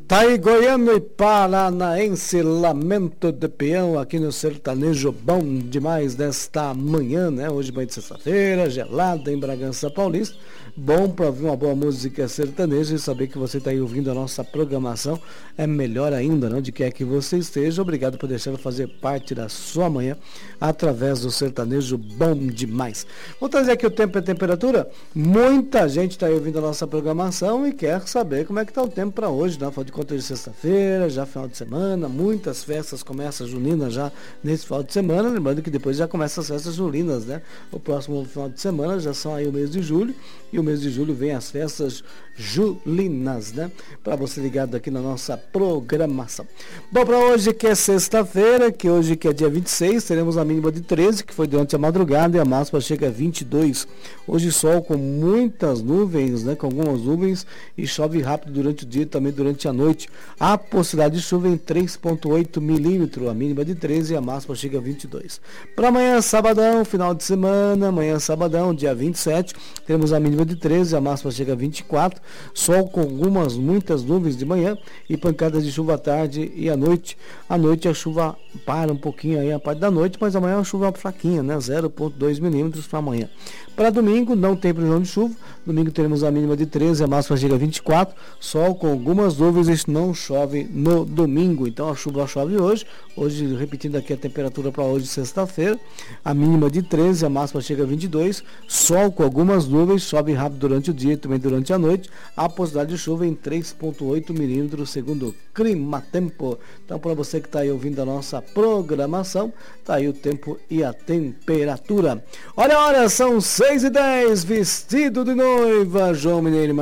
Tá aí goiano e paranaense, lamento de peão aqui no sertanejo bom demais desta manhã, né? Hoje manhã de sexta-feira, gelada em Bragança Paulista. Bom para ouvir uma boa música sertaneja e saber que você está aí ouvindo a nossa programação. É melhor ainda, não? De quer que você esteja. Obrigado por deixar eu fazer parte da sua manhã através do sertanejo bom demais. Vou trazer aqui o tempo e a temperatura. Muita gente está aí ouvindo a nossa programação e quer saber como é que está o tempo para hoje, né? Afinal de contas, de sexta-feira, já final de semana, muitas festas começam juninas já nesse final de semana. Lembrando que depois já começam as festas julinas, né? O próximo final de semana já são aí o mês de julho. E o mês de julho vem as festas julinas, né? Para você ligado aqui na nossa programação. Bom, para hoje que é sexta-feira, que hoje que é dia 26, teremos a mínima de 13, que foi durante a madrugada, e a máxima chega a 22. Hoje sol com muitas nuvens, né? Com algumas nuvens, e chove rápido durante o dia e também durante a noite. A possibilidade de chuva em 3,8 milímetros, a mínima de 13 e a máxima chega a 22. Para amanhã, sabadão, final de semana, amanhã, sabadão, dia 27, teremos a mínima de 13, a máxima chega a 24, sol com muitas nuvens de manhã e pancadas de chuva à tarde e à noite. À noite a chuva para um pouquinho aí a parte da noite, mas amanhã a chuva é fraquinha, né? 0,2 milímetros para amanhã. Para domingo não tem previsão de chuva, domingo teremos a mínima de 13, a máxima chega a 24, sol com algumas nuvens, isso não chove no domingo, então a chuva chove hoje, repetindo aqui a temperatura para hoje, sexta-feira, a mínima de 13, a máxima chega a 22, sol com algumas nuvens, chove rápido durante o dia e também durante a noite, a possibilidade de chuva em 3,8 milímetros, segundo o Climatempo. Então, para você que está aí ouvindo a nossa programação, está aí o tempo e a temperatura. Olha, são 6h10, vestido de noiva, João Mineiro.